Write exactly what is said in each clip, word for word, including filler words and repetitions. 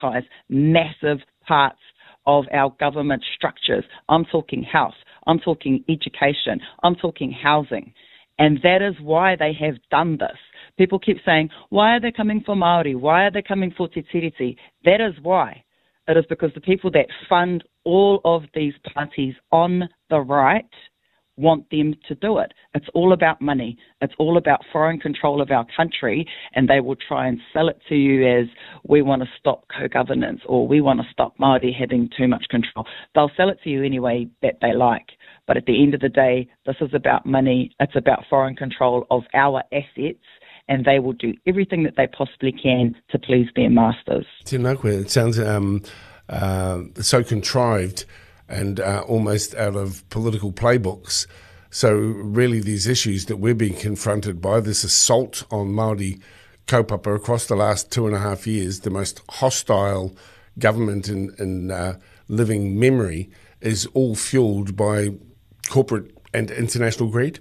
privatize massive parts of our government structures. I'm talking health, I'm talking education, I'm talking housing. And that is why they have done this. People keep saying, why are they coming for Māori? Why are they coming for Te Tiriti? That is why. It is because the people that fund all of these parties on the right want them to do it. It's all about money. It's all about foreign control of our country, and they will try and sell it to you as we want to stop co-governance or we want to stop Māori having too much control. They'll sell it to you any way that they like. But at the end of the day, this is about money. It's about foreign control of our assets, and they will do everything that they possibly can to please their masters. Tēnā koe, it sounds um, uh, so contrived and uh, almost out of political playbooks. So really these issues that we're being confronted by, this assault on Māori kaupapa across the last two and a half years, the most hostile government in, in uh, living memory, is all fueled by corporate and international greed?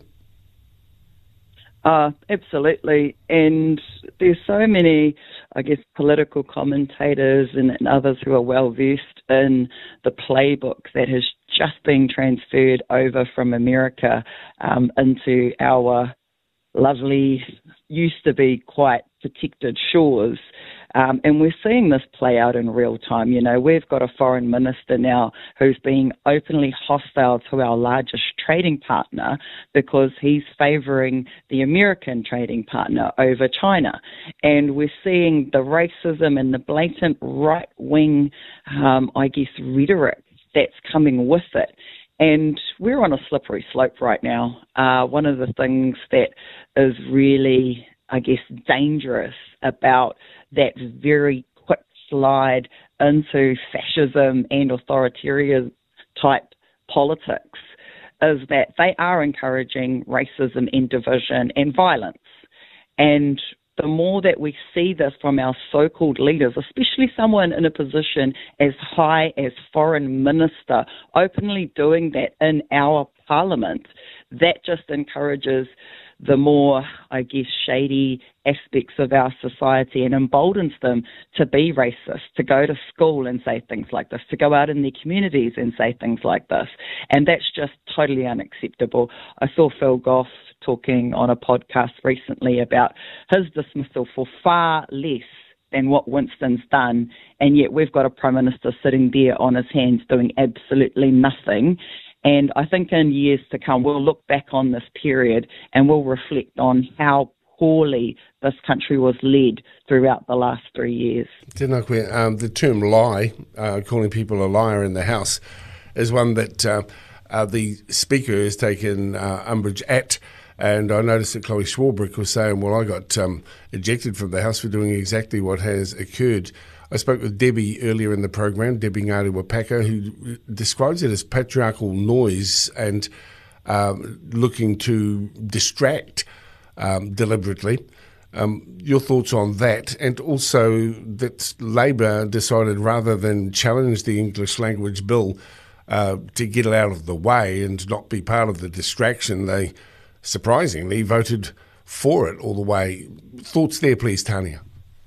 Uh, absolutely. And there's so many, I guess, political commentators and, and others who are well versed in the playbook that has just been transferred over from America um, into our lovely, used to be quite protected shores. Um, and we're seeing this play out in real time. You know, we've got a foreign minister now who's being openly hostile to our largest trading partner because he's favouring the American trading partner over China. And we're seeing the racism and the blatant right-wing, um, I guess, rhetoric that's coming with it. And we're on a slippery slope right now. Uh, one of the things that is really, I guess, dangerous about that very quick slide into fascism and authoritarian type politics is that they are encouraging racism and division and violence. And the more that we see this from our so-called leaders, especially someone in a position as high as foreign minister, openly doing that in our parliament, that just encourages the more, I guess, shady aspects of our society and emboldens them to be racist, to go to school and say things like this, to go out in their communities and say things like this. And that's just totally unacceptable. I saw Phil Goff talking on a podcast recently about his dismissal for far less than what Winston's done, and yet we've got a Prime Minister sitting there on his hands doing absolutely nothing. And I think in years to come, we'll look back on this period and we'll reflect on how poorly this country was led throughout the last three years. Tēnā koe, um, the term lie, uh, calling people a liar in the House, is one that uh, uh, the Speaker has taken uh, umbrage at. And I noticed that Chloe Swarbrick was saying, well, I got um, ejected from the House for doing exactly what has occurred. I spoke with Debbie earlier in the program, Debbie Ngāti Wapaka, who describes it as patriarchal noise and um, looking to distract um, deliberately. Um, your thoughts on that, and also that Labour decided rather than challenge the English language bill uh, to get it out of the way and not be part of the distraction, they surprisingly voted for it all the way. Thoughts there, please, Tania?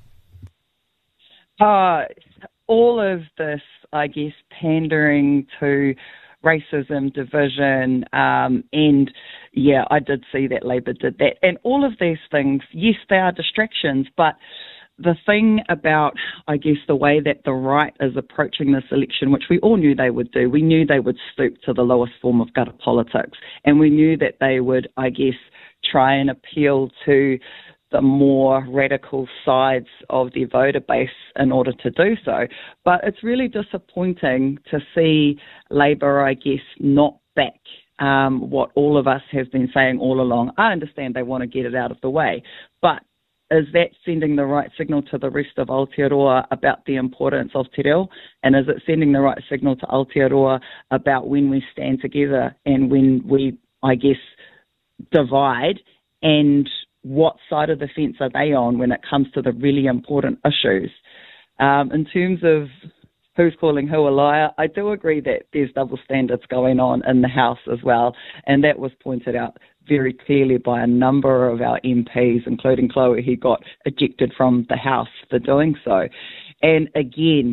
Uh, all of this, I guess, pandering to racism, division, um, and yeah, I did see that Labour did that. And all of these things, yes, they are distractions, but the thing about, I guess, the way that the right is approaching this election, which we all knew they would do, we knew they would stoop to the lowest form of gutter politics, and we knew that they would, I guess, try and appeal to the more radical sides of their voter base in order to do so. But it's really disappointing to see Labour, I guess, not back um, what all of us have been saying all along. I understand they want to get it out of the way, but is that sending the right signal to the rest of Aotearoa about the importance of te reo? And is it sending the right signal to Aotearoa about when we stand together and when we, I guess, divide, and what side of the fence are they on when it comes to the really important issues? Um, in terms of who's calling who a liar, I do agree that there's double standards going on in the House as well, and that was pointed out very clearly by a number of our M Ps, including Chloe, who got ejected from the House for doing so. And again,